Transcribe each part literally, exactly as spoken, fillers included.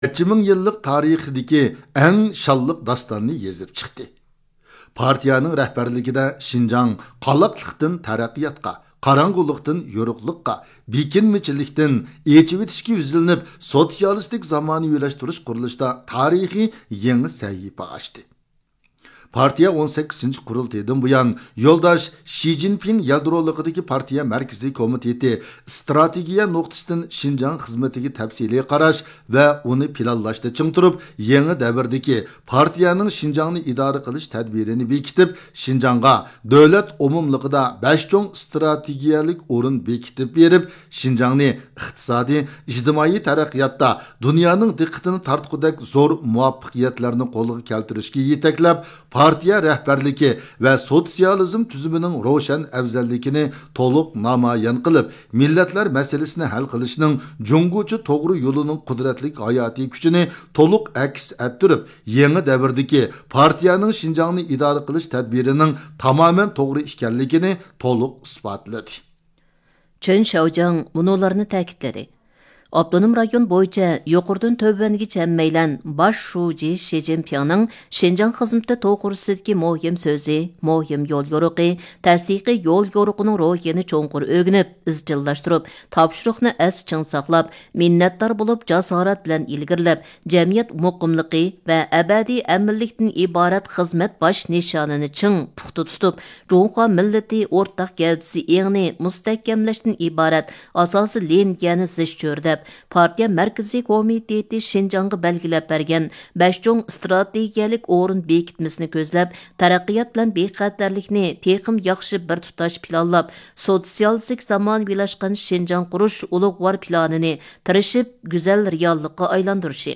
necha ming yillik tarixidagi eng shonliq dostonni yezib chiqdi. Partiyaning rahbarligida Şinjan qaloqliqdan taraqqiyotga, qarang'uliqdan yo'riqliqqa, bekinmichilikdan echivitishga yuzlanib, sotsialistik zamonaviylashtirish qurilishida tarixiy yangi sahifa ochdi. Partiya o'n sakkizinchi qurultaydan buyon yo'ldosh Xi Jinping yadroligidagi partiya markaziy komiteti strategiya nuqtasidan Şinjan xizmatiga tafsiliy qarash va uni planlashda ching turib, yangi davrdagi partiyaning Şinjanni idora qilish tadbirini bekitib, Şinjanga davlat umumligida besh cho'ng strategiyalik o'rin bekitib berib, Şinjanni iqtisodiy, ijtimoiy taraqqiyotda dunyoning diqqatini tortqudek zo'r muvaffaqiyatlarni qo'lga keltirishga yetaklab, partiya rahbarligi va sotsializm tuzumining ro'shan afzalligini to'liq namoyon qilib, millatlar masalasini hal qilishning junguchi to'g'ri yo'lining qudratli hayotiy kuchini to'liq aks ettirib, yangi davrdagi partiyaning Şinjanni idora qilish tadbirining tamoman to'g'ri ekanligini to'liq isbotladi. Chen Xiaojang munolarni ta'kidladi. Abdunum rayon bo'yicha yuqoridan tövbəngicha hammaylan bosh shuji Xi Jinpingning Şinjan xizmati to'g'risidagi muhim so'zi, muhim yo'l yo'riqi, tasdiqiy yo'l yo'riqining ro'yini cho'nqur o'rganib, izchillashtirib, topshiriqni as ching saqlab, minnatdor bo'lib, jasorat bilan ilgirlab, jamiyat muqimligi va abadiy aminlikdan iborat xizmat bosh nishonini ching puxta tutib, Jungha millati o'rtaq gavdasi engni mustahkamlashdan iborat asosiy liniyani zish cho'rdab, partiya markaziy komiteti Şinjanga belgilab bergan besh cho'ng strategiyalik o'rin bekitmasini ko'zlab, taraqqiyot bilan bexatarlikni texim yaxshi bir tutash planlab, sotsialistik zamonaviylashgan Şinjan qurish ulug'vor planini tirishib, go'zal reallikqa aylantirishi.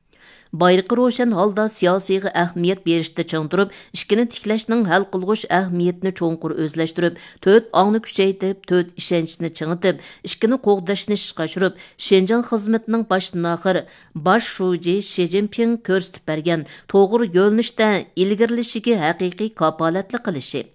Bayraqı roşan halda siyasiga ahamiyat berishda ching turib, ishkini tiklashning hal qilg'ish ahamiyatini cho'nqur o'zlashtirib, to'rt ongni kuchaytirib, to'rt ishonchni chingitib, ishkini qo'g'dashni ishqashirib, Şinjan xizmatining boshdan oxir bosh shuji Xi Jinping ko'rsatib bergan to'g'ri yo'nalishda ilgirlishiga haqiqiy kapolatli qilishi.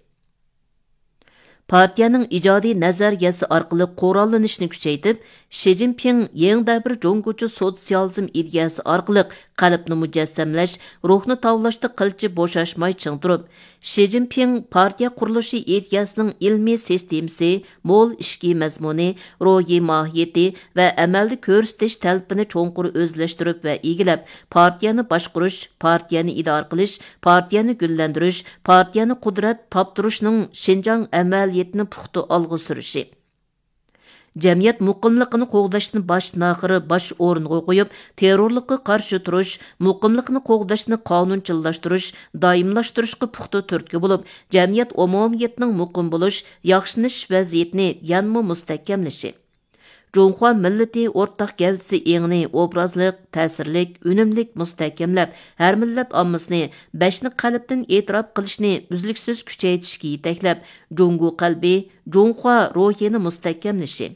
Partiyaning ijodiy nazariyasi orqali qurollanishni kuchaytirib, Xi Jinping yangi bir junguchi sotsializm ideyasi orqali qalbni mujassamlash, ruhni tavlashda qilchi bo'shashmay ching turib, Xi Jinping partiya qurilishi ideyasining ilmiy sistemasi, mo'l ishki mazmuni, ro'yi mohiyati va amalda ko'rsatish talabini cho'nqur o'zlashtirib va egilab, partiyani boshqarish, partiyani idora qilish, partiyani gullantirish, partiyani qudrat toptirishning Şinjan amaliyatini puxta olg'a surishi. Jamiyat muqimliqini qo'g'dashni boshdan oxiri bosh o'ringa qo'yib, terrorlikqa qarshi turish, muqimliqni qo'g'dashni qonunchilashtirish, doimlashtirishga puxta turtki bo'lib, jamiyat umumiyatining muqim bo'lish, yaxshilanish vaziyatini yanma mustahkamlashi. Jungha millati o'rtaq gavdasi engni obrazliq, ta'sirlik, unumlik mustahkamlab, har millat ommasini bashni qalbdan e'tirof qilishni uzluksiz kuchaytirishga yetaklab, Jungu qalbi, Jungha ruhini mustahkamlashi.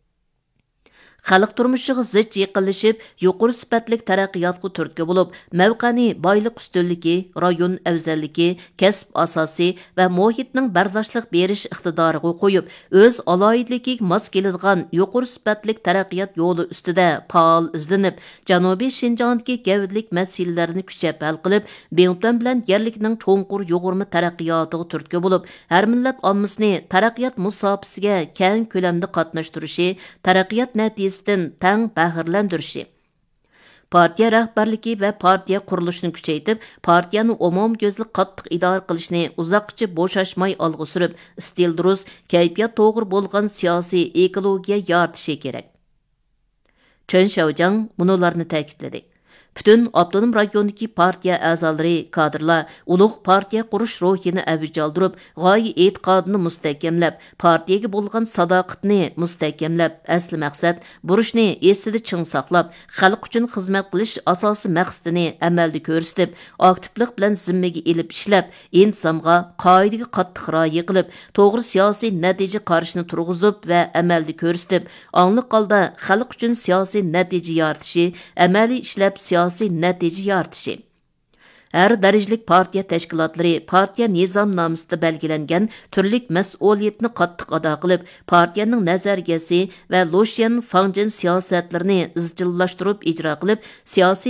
Xalq turmushiga zich yaqinlashib, yuqori sifatlik taraqqiyotga turtki bo'lib, mavqani boylik ustunligi, rayon afzalligi, kasb asosi va muhitning bardoshlik berish iqtidoriga qo'yib, o'z aloyidligiga mos keladigan yuqori sifatlik taraqqiyot yo'li ustida faol izlanib, Janubiy Şinjandagi gavdlik masalalarni kuchab hal qilib, Bengtan bilan yerlikning cho'nqur yo'g'irma taraqqiyotiga turtki bo'lib, har millat ommasini taraqqiyot musofasiga keng ko'lamda qatnashtirishi, taraqqiyot natijasi tang bahirlendirishi. Partiya rahbarligi va partiya qurilishini kuchaytirib, partiyani umumko'zlik qattiq idora qilishni uzoqcha bo'shashmay olg'a surib, istil durust, kayfiyat to'g'ri bo'lgan siyosiy ekologiya yaratishi kerak. Chen Xiaojang munolarni ta'kidladi. Bütün Abdunum rayonidagi partiya a'zolari, kadrlar ulug' partiya qurish ruhini avj oldirib, g'oya e'tiqodini mustahkamlab, partiyaga bo'lgan sadoqatni mustahkamlab, asli maqsad burishni esida ching saqlab, xalq uchun xizmat qilish asosiy maqsadini amalda ko'rsatib, aktivlik bilan zimmaga elib ishlab, insonga qoidaga qattiq rioya qilib, to'g'ri siyosiy natija qarashini turg'izib va amalda ko'rsatib, ongli holda xalq uchun siyosiy natija yaratishi, amaliy ishlab siyosiy natija yaratishi. Әр дәрежелік партия тәшкілатлары партия nizamnomasida belgilangan turlik mas'uliyatni qattiq ado qilib, partiyaning nazariyasi va Lushan Fangjin siyosatlarini izchillashtirib ijro qilib, siyosiy